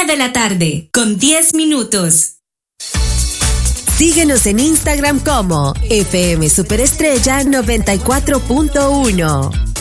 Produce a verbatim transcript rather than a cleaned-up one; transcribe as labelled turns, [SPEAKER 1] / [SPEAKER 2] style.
[SPEAKER 1] Una de la tarde, con diez minutos.
[SPEAKER 2] Síguenos en Instagram como F M Superestrella noventa y cuatro punto uno.